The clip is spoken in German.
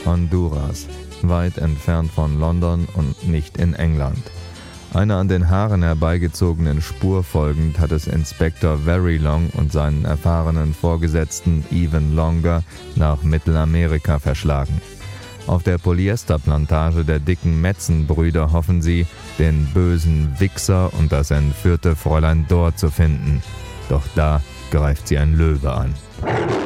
Honduras, weit entfernt von London und nicht in England. Einer an den Haaren herbeigezogenen Spur folgend hat es Inspektor Verylong und seinen erfahrenen Vorgesetzten Even Longer nach Mittelamerika verschlagen. Auf der Polyesterplantage der dicken Metzen-Brüder hoffen sie, den bösen Wichser und das entführte Fräulein Dor zu finden. Doch da greift sie ein Löwe an.